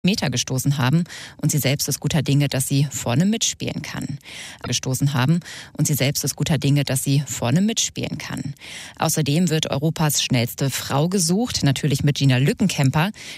Meter gestoßen haben und sie selbst ist guter Dinge, dass sie vorne mitspielen kann. Außerdem wird Europas schnellste Frau gesucht, natürlich mit Gina Lückenkämper.